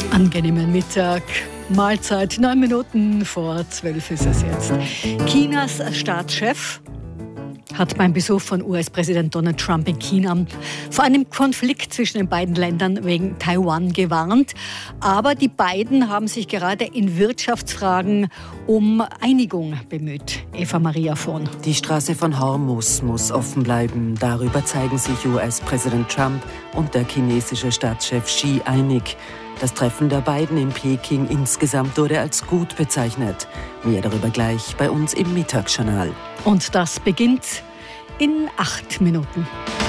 Angenehmen Mittag. Mahlzeit, 9 Minuten vor 12 ist es jetzt. Chinas Staatschef hat beim Besuch von US-Präsident Donald Trump in China vor einem Konflikt zwischen den beiden Ländern wegen Taiwan gewarnt. Aber die beiden haben sich gerade in Wirtschaftsfragen um Einigung bemüht. Eva Maria von. Die Straße von Hormuz muss offen bleiben. Darüber zeigen sich US-Präsident Trump und der chinesische Staatschef Xi einig. Das Treffen der beiden in Peking insgesamt wurde als gut bezeichnet. Mehr darüber gleich bei uns im Mittagsjournal. Und das beginnt in 8 Minuten.